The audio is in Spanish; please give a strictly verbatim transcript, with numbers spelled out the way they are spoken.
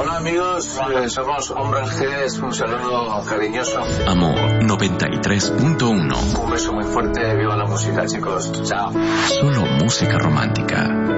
Hola amigos, eh, somos Hombres G, un saludo cariñoso. Amor noventa y tres punto uno. Un beso muy fuerte, viva la música chicos, chao. Solo música romántica.